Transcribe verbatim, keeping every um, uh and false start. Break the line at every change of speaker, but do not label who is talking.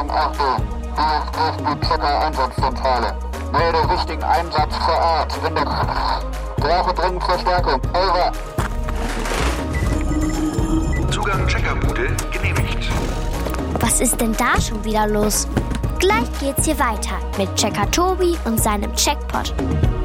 Achtung, Achtung. Hier spricht die Checker-Einsatzzentrale. Melde wichtigen Einsatz vor Ort. Finde... Brauche dringend Verstärkung. Over.
Zugang Checkerbude genehmigt.
Was ist denn da schon wieder los? Gleich geht's hier weiter mit Checker Tobi und seinem Checkpot.